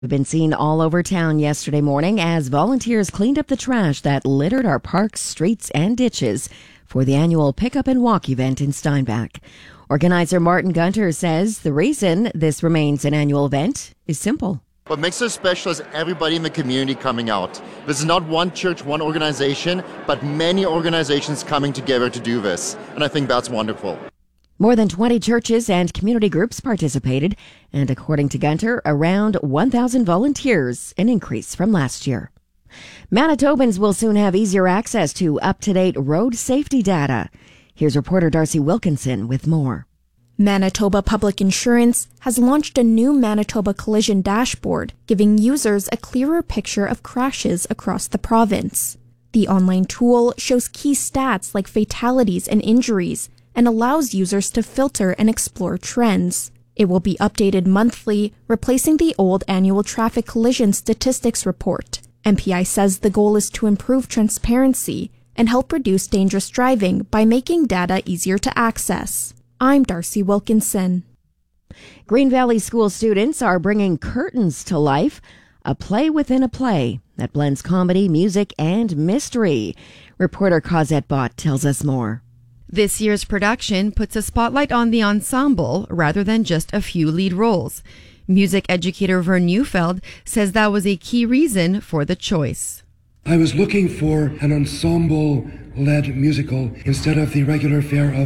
We've been seen all over town yesterday morning as volunteers cleaned up the trash that littered our parks, streets, and ditches for the annual Pick Up and Walk event in Steinbach. Organizer Martin Gunter says the reason this remains an annual event is simple. What makes it special is everybody in the community coming out. This is not one church, one organization, but many organizations coming together to do this. And I think that's wonderful. More than 20 churches and community groups participated, and according to Gunter, around 1,000 volunteers, an increase from last year. Manitobans will soon have easier access to up-to-date road safety data. Here's reporter Darcy Wilkinson with more. Manitoba Public Insurance has launched a new Manitoba Collision dashboard, giving users a clearer picture of crashes across the province. The online tool shows key stats like fatalities and injuries, and allows users to filter and explore trends. It will be updated monthly, replacing the old annual traffic collision statistics report. MPI says the goal is to improve transparency and help reduce dangerous driving by making data easier to access. I'm Darcy Wilkinson. Green Valley School students are bringing Curtains to life, a play within a play that blends comedy, music, and mystery. Reporter Cosette Bott tells us more. This year's production puts a spotlight on the ensemble rather than just a few lead roles. Music educator Vern Neufeld says that was a key reason for the choice. I was looking for an ensemble-led musical instead of the regular fare of